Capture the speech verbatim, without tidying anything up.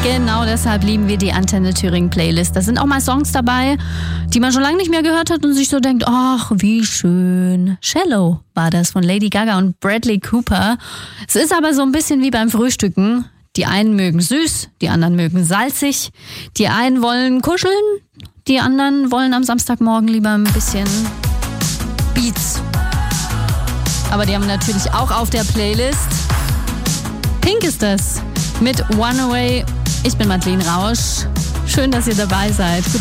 Genau deshalb lieben wir die Antenne Thüringen Playlist. Da sind auch mal Songs dabei, die man schon lange nicht mehr gehört hat und sich so denkt, ach, wie schön. Shallow war das von Lady Gaga und Bradley Cooper. Es ist aber so ein bisschen wie beim Frühstücken. Die einen mögen süß, die anderen mögen salzig. Die einen wollen kuscheln, die anderen wollen am Samstagmorgen lieber ein bisschen Beats. Aber die haben wir natürlich auch auf der Playlist. Pink ist das mit One Away. Ich bin Madeleine Rausch. Schön, dass ihr dabei seid. Guten